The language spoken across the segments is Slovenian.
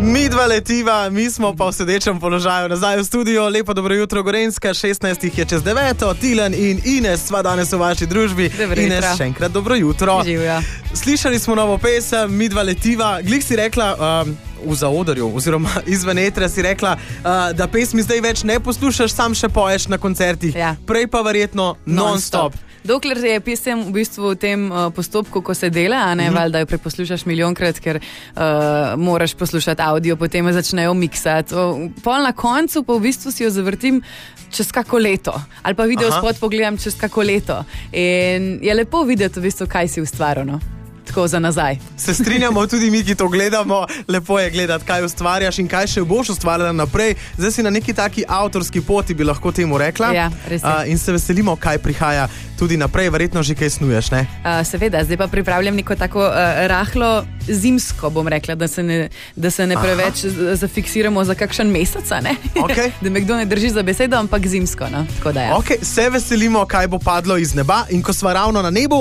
Mi dva letiva, mi smo pa v sedečem položaju nazaj v studio. Lepo dobro jutro, Gorenjska, 16 je čez 9. Tilen in Ines sva danes v vaši družbi. Ines, še enkrat dobro jutro. Živjo. Slišali smo novo pesem, Mi dva letiva. Glih si rekla v zaodrju, oziroma izven etra si rekla, da pesmi zdaj več ne poslušaš, sam še poješ na koncertih. Ja. Prej pa verjetno non-stop. Dokler je pesem v bistvu v tem postopku, ko se dela, a ne, valjda jo preposlušaš milijonkrat, ker moraš poslušati audio, potem jo začnejo miksati. Pol na koncu pa v bistvu si jo zavrtim čez kako leto. Ali pa video spot pogledam čez kako leto. In je lepo videti v bistvu, kaj si ustvaril, no. Tako za nazaj. Se strinjamo, tudi mi, ki to gledamo, lepo je gledati, kaj ustvarjaš in kaj še boš ustvarjala naprej. Zdaj si na neki taki avtorski poti, bi lahko temu rekla. Ja, res je. In se veselimo, kaj prihaja tudi naprej, verjetno že kaj snuješ, ne? Seveda, zdaj pa pripravljam neko tako rahlo zimsko, bom rekla, da se ne preveč zafiksiramo za kakšen mesec, ne? Okay. Da me kdo ne drži za besedo, ampak zimsko, no? Tako da ja. Ok, se veselimo, kaj bo padlo iz neba in ko sva ravno na nebu,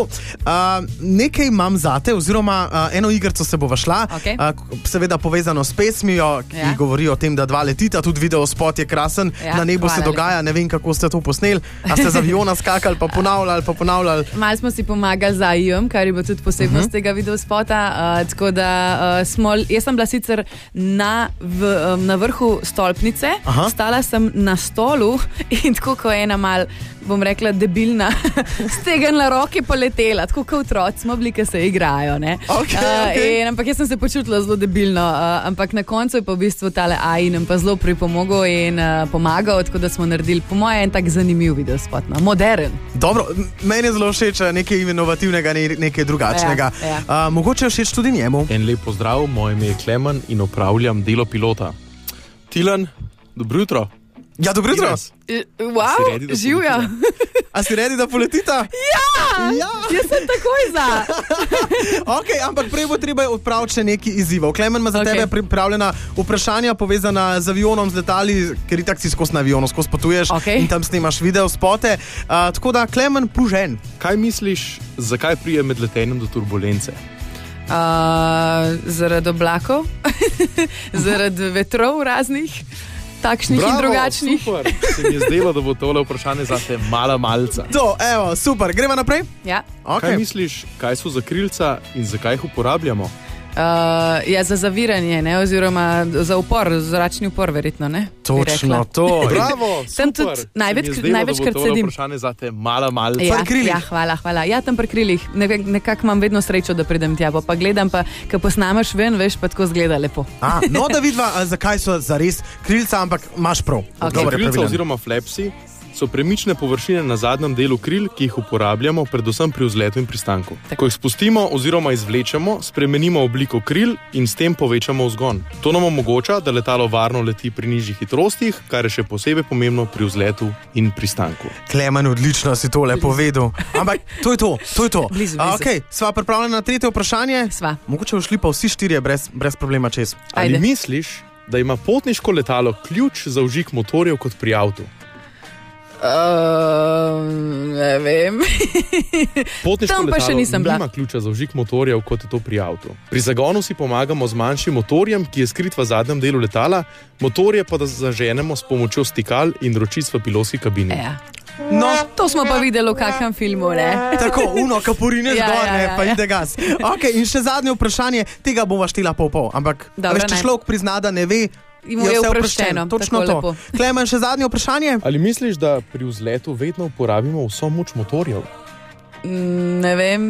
nekaj imam zate, oziroma eno igrco se bova šla, okay. Seveda povezano s pesmijo, ki govori o tem, da dva letita, tudi video spot je krasen, na nebu se dogaja, ne vem, kako ste to posneli, a ste z aviona skakali, pa ponavljali. Malo smo si pomagali za IM, kar je bilo tudi posebnost tega videospota, tako da jaz sem bila sicer na vrhu stolpnice, stala sem na stolu in tako ko ena mal, bom rekla, debilna, stegenla roke poletela, tako kot otroci smo bili, ki se igrajo, ne. Okay. Ampak jaz sem se počutila zelo debilno, ampak na koncu je pa v bistvu tale AI nam pa zelo pripomogel in pomagal, tako da smo naredili po moje en tak zanimiv videospot, no, modern. Dobro, meni je zelo všeč nekaj inovativnega, nekaj drugačnega. Ja. Mogoče všeč tudi njemu. En lep pozdrav, moje ime je Klemen in opravljam delo pilota. Tilen, dobro jutro. Ja, dobro jutro. Wow, živja. A si redi, da poletita? Ja, jaz sem takoj za. Ok, ampak prej bo treba odpraviti še neki izzivov. Klemen ima za tebe pripravljena vprašanja povezana z avionom, z letali, ker itak si skozi na avionu, skozi potuješ in tam snimaš video spote. Tako da, Klemen, pužen. Kaj misliš, zakaj prije med letenjem do turbulence? Zaradi oblakov, zaradi vetrov raznih. Takšnih in drugačnih. Super, se mi je zdelo, da bo tole vprašanje zate malca. To, evo, super, gremo naprej? Ja. Okay. Kaj misliš, kaj so za krilca in zakaj jih uporabljamo? Ja, za zaviranje, ne, oziroma za upor, zračni upor, verjetno, ne? Točno to. Bravo, super. Največkrat sedim. Vprašanje zate malca. Ja, hvala. Ja, tam pri krilih. Nekako imam vedno srečo, da pridem tja, pa gledam, pa ko posnameš ven, veš, pa tako zgleda lepo. No, da vidva, zakaj so zares krilca, ampak imaš prav. Okay. Krilca oziroma flapsi so premične površine na zadnjem delu kril, ki jih uporabljamo predvsem pri vzletu in pristanku. Ko jih spustimo oziroma izvlečemo, spremenimo obliko kril in s tem povečamo vzgon. To nam omogoča, da letalo varno leti pri nižjih hitrostih, kar je še posebej pomembno pri vzletu in pristanku. Klemen, odlično si tole povedal. Ampak to je to. Blizu. Ok, sva pripravljena na tretje vprašanje? Sva. Mogoče šli pa vsi štirje brez problema čez. Ali misliš, da ima potniško letalo ključ za vžig motorjev kot pri avtu? Ne vem. Potniško Tam pa še letalo nisem bila. nima ključa za vžig motorjev, kot je to pri avtu. Pri zagonu si pomagamo z manjšim motorjem, ki je skrit v zadnjem delu letala, motorje pa da zaženemo s pomočjo stikal in ročic v pilotski kabini. Ja. No, to smo pa videli v kakšnem filmu, ne? Tako, kaporine zgor, pa ide gas. Ok, in še zadnje vprašanje, tega bova štela pol, ampak če človek prizna, da ne ve, je vse oproščeno. Točno to. Klemen, še zadnje vprašanje? Ali misliš, da pri vzletu vedno uporabimo vso moč motorjev? Ne vem.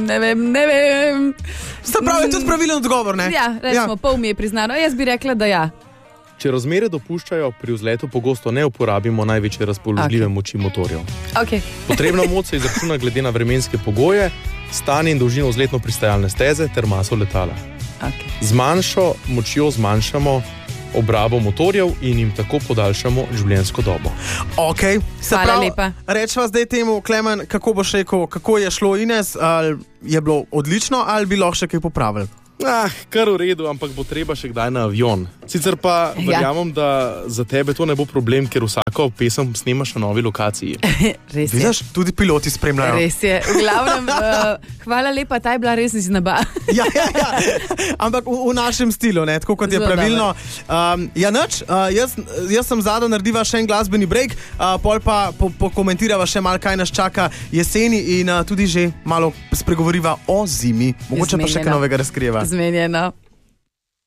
Se pravi, tudi pravilen odgovor, ne? Ja, recimo, pol mi je priznano. Jaz bi rekla, da ja. Če razmere dopuščajo, pri vzletu pogosto ne uporabimo največje razpoložljive moči motorjev. Okay. Potrebna moč se izračuna glede na vremenske pogoje, stanje in dolžino vzletno-pristajalne steze ter maso letala. Okay. Z manjšo močjo zmanjšamo obrabo motorjev in jim tako podaljšamo življenjsko dobo. Ok, hvala lepa. Rečva zdaj temu, Klemen, kako boš rekel, kako je šlo Ines, ali je bilo odlično, ali bi lahko še kaj popravili? Kar v redu, ampak bo treba še kdaj na avion. Sicer pa verjamem, da za tebe to ne bo problem, ker vsako pesem snemaš na novi lokaciji. Res je. Vidiš, tudi piloti spremljajo. Res je. V glavnem, hvala lepa, ta je bila res iz neba. Ja. Ampak v našem stilu, ne? Tako kot je pravilno. Jaz sem zadnji, narediva še en glasbeni break, pol pa pokomentirava še malo, kaj nas čaka jeseni in tudi že malo spregovoriva o zimi. Mogoče pa še kaj novega razkrijeva. Zmenjeno.